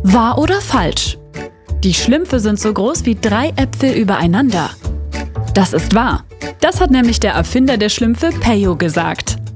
Wahr oder falsch? Die Schlümpfe sind so groß wie 3 Äpfel übereinander. Das ist wahr. Das hat nämlich der Erfinder der Schlümpfe, Peyo, gesagt.